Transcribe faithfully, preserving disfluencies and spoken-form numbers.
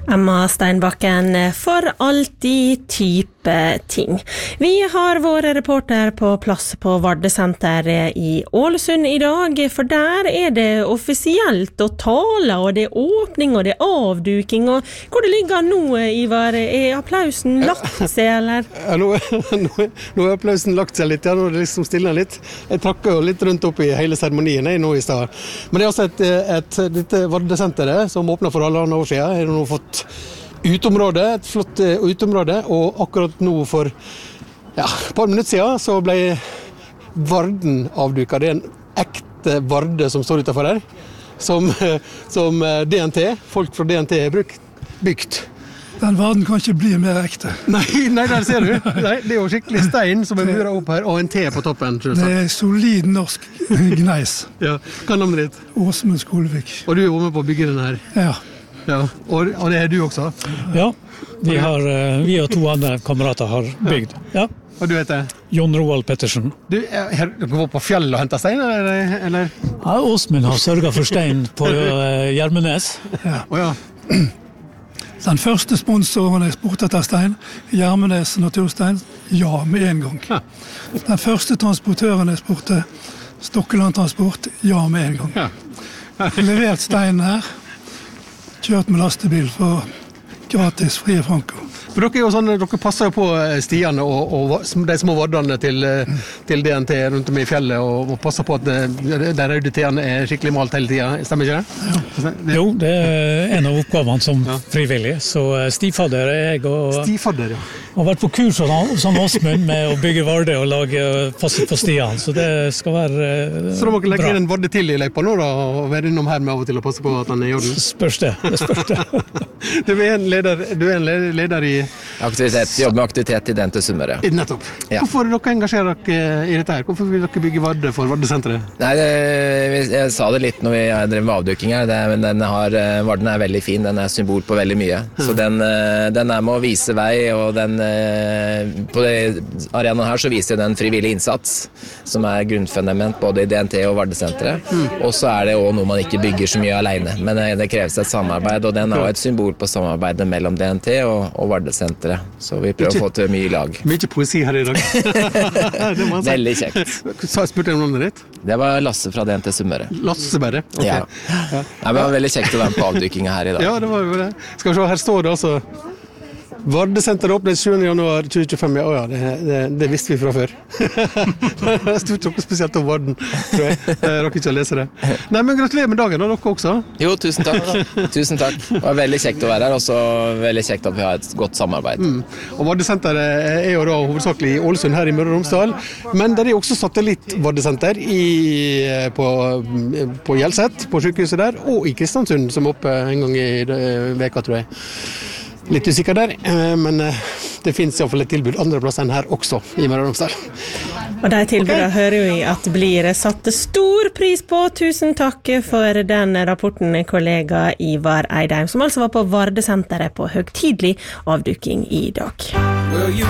Emma Steinbakken for alltid type ting. Vi har vår reporter på plass på Vardesenteret i Ålesund i dag, for der er det offisielt å tale, og det er åpning, og det er avduking, og hvor det ligger nå, Ivar? Er applausen lagt seg, eller? Ja, nå, nå, nå er applausen lagt seg litt, ja, nå er det liksom stille litt. Jeg trakker jo litt rundt opp i hele seremonien jeg nå i sted. Men det er altså et, et, dette Vardesenteret som åpnet for alle andre år siden, har nå fått utområde, et flott utområde, og akkurat nå for ja, et par minutter siden så ble Varden avduket. Det er en ekte Varde som står utenfor her, som, som D N T, folk fra D N T har brukt, bygd. Den Varden kan ikke bli mer ekte. Nei, nei, der ser du. Nei, det er jo skikkelig stein som er muret opp her, og en T på toppen. Det er solid norsk gneis. Ja, hva er navnet ditt? Åsmund Skolvik. Og du er med på å bygge den her? Ja. Ja, og, og det er du også? Ja, vi, har, vi og to andre kamerater har bygd. Ja. Og du heter? Jon Roald Pettersen. Du, er, dere var på fjellet og hentet stein, eller? eller? Ja, Åsmund har sørget for stein på uh, Gjermenes. Ja. Oh, ja. Den første sponsoren jeg spurte etter stein, Gjermenes Naturstein, ja, med en gang. Ja. Den første transportøren jeg spurte, Stokkeland Transport, ja, med en gang. Ja. Levert steinen her. Kjørt med lastebil for gratis frie franco. For dere, er jo sånn, dere passer jo på stiene og, og de små vardene til, til D N T rundt om i fjellet, og, og passer på at de røde T-ene er skikkelig malt hele tiden. Stemmer ikke det? Ja. Jo, det er en av oppgavene som ja. frivillig. Så stifadder er jeg og Stifadder, ja. har vært på kurs som Åsmund med å bygge Varde og lage passe på stiene, så det skal være bra. Så da må dere legge inn en Varde til i løypa nå da, og være innom her med av og til og passe på at den er i orden? Spørs det, det spørs det. Du er en leder, du er en leder i aktivitet, jobb med aktivitet i D N T Sunnmøre. Nettopp. Ja. Hvorfor dere engasjerer dere i dette her? Hvorfor vil dere bygge Varde for Vardesenteret? Nei, det, jeg sa det litt når vi drev med avduking her, det, men den har, Varden er veldig fin, den er symbol på veldig mye. Ja. Så den, den er med å vise vei, og den, på arenaen her så viser den frivillig innsats, som er grunnfundament både i D N T og Vardesenteret. Mm. Og så er det også noe man ikke bygger så mye alene, men det kreves et samarbeid, og den er et symbol på samarbeidet mellom D N T og, og Vardesenteret. Så vi prøver ikke, å få til mye i lag. Mye poesi her i dag. Veldig kjekt. Så jeg spurte om navnet ditt? Det var Lasse fra D N T Sunnmøre. Lasse bare? Okay. Ja. Ja. Nei, men det var veldig kjekt å være med på avdykkinga her i dag. Ja, det var jo det. Skal vi se, her står det altså Vardesenteret åpnet sjuende januar tjue tjuefem. Ja, ja det, det, det visste vi fra før. Det stod ikke noe spesielt om Varden, tror jeg. Jeg rakk ikke å lese det. Nei, men gratulerer med dagen, da, dere også. Jo, tusen takk. Tusen takk. Det var veldig kjekt å være her, og så veldig kjekt at vi har et godt samarbeid. Mm. Og Vardesenteret er jo da hovedsakelig i Ålesund her i Møre og Romsdal, men det er jo også satellitt-Vardesenter i, på, på Hjelset, på sykehuset der, og i Kristiansund, som er oppe en gang i veka, tror jeg. Litt usikker der, men det finnes i hvert fall et tilbud andre plass enn her også i Møre og Romsdal. Og de tilbudene okay. hører vi at blir satt stor pris på. Tusen takk for den rapporten, kollega Ivar Eidheim, som altså var på Vardesenteret på høgtidlig avduking i dag.